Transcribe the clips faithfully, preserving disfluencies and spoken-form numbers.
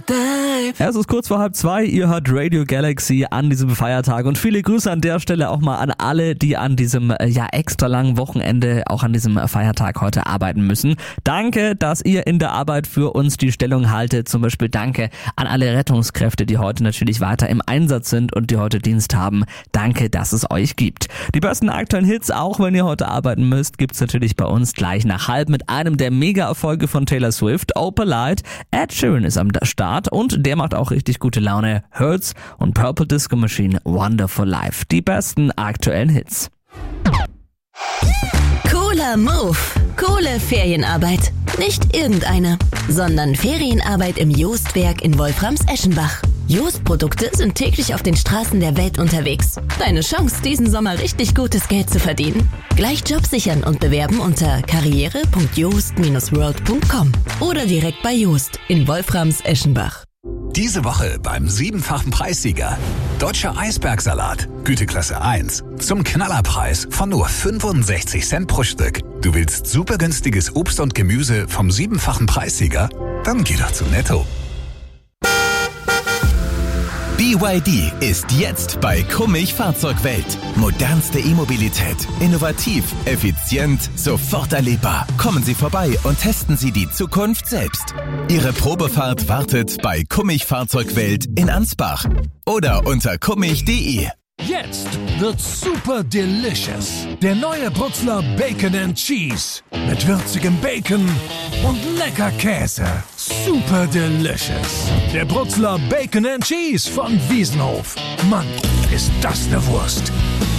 Es ist kurz vor halb zwei, ihr hört Radio Galaxy an diesem Feiertag und viele Grüße an der Stelle auch mal an alle, die an diesem ja extra langen Wochenende, auch an diesem Feiertag heute arbeiten müssen. Danke, dass ihr in der Arbeit für uns die Stellung haltet. Zum Beispiel danke an alle Rettungskräfte, die heute natürlich weiter im Einsatz sind und die heute Dienst haben. Danke, dass es euch gibt. Die besten aktuellen Hits, auch wenn ihr heute arbeiten müsst, gibt's natürlich bei uns gleich nach halb mit einem der Mega-Erfolge von Taylor Swift, Opalite. Ed Sheeran ist am Start und der macht auch richtig gute Laune. Hurts und Purple Disco Machine, Wonderful Life. Die besten aktuellen Hits. Cooler Move. Coole Ferienarbeit. Nicht irgendeine, sondern Ferienarbeit im Joostwerk in Wolframs-Eschenbach. Jost-Produkte sind täglich auf den Straßen der Welt unterwegs. Deine Chance, diesen Sommer richtig gutes Geld zu verdienen. Gleich Job sichern und bewerben unter karriere punkt joost Bindestrich world punkt com oder direkt bei Joost in Wolframs-Eschenbach. Diese Woche beim siebenfachen Preissieger. Deutscher Eisbergsalat, Güteklasse eins. Zum Knallerpreis von nur fünfundsechzig Cent pro Stück. Du willst super günstiges Obst und Gemüse vom siebenfachen Preissieger? Dann geh doch zu Netto. B Y D ist jetzt bei Kummich Fahrzeugwelt. Modernste E-Mobilität. Innovativ, effizient, sofort erlebbar. Kommen Sie vorbei und testen Sie die Zukunft selbst. Ihre Probefahrt wartet bei Kummich Fahrzeugwelt in Ansbach oder unter kummich punkt de. Jetzt wird's super delicious. Der neue Brutzler Bacon and Cheese. Mit würzigem Bacon und lecker Käse. Super delicious. Der Brutzler Bacon and Cheese von Wiesenhof. Mann, ist das eine Wurst.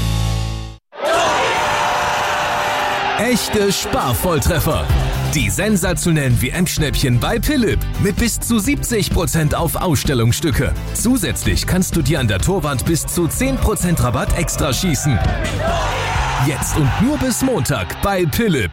Echte Sparvolltreffer. Die sensationellen W M-Schnäppchen bei Philipp mit bis zu siebzig Prozent auf Ausstellungsstücke. Zusätzlich kannst du dir an der Torwand bis zu zehn Prozent Rabatt extra schießen. Jetzt und nur bis Montag bei Philipp.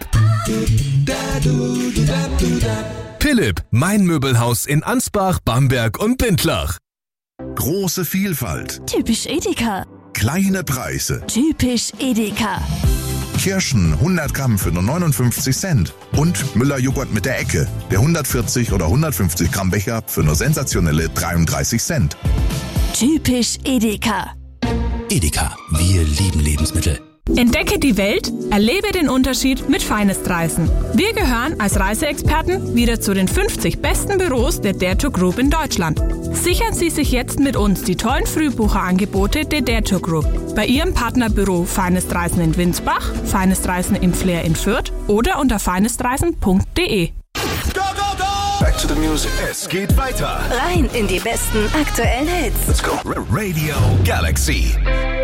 Philipp, mein Möbelhaus in Ansbach, Bamberg und Bindlach. Große Vielfalt. Typisch Edeka. Kleine Preise. Typisch Edeka. Kirschen hundert Gramm für nur neunundfünfzig Cent. Und Müller-Joghurt mit der Ecke. Der hundertvierzig oder hundertfünfzig Gramm Becher für nur sensationelle dreiunddreißig Cent. Typisch Edeka. Edeka, wir lieben Lebensmittel. Entdecke die Welt, erlebe den Unterschied mit Finest Reisen. Wir gehören als Reiseexperten wieder zu den fünfzig besten Büros der Dare to Group in Deutschland. Sichern Sie sich jetzt mit uns die tollen Frühbucherangebote der Dare to Group. Bei Ihrem Partnerbüro Finest Reisen in Winsbach, Finest Reisen im Flair in Fürth oder unter finestreisen punkt de. Go, go, go! Back to the music. Es geht weiter. Rein in die besten aktuellen Hits. Let's go. Radio Galaxy.